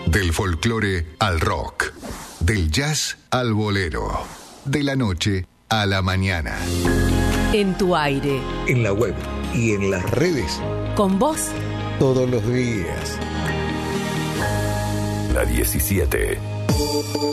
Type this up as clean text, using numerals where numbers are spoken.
Del folclore al rock. Del jazz al bolero. De la noche a la mañana. En tu aire. En la web y en las redes. Con vos. Todos los días. La 17.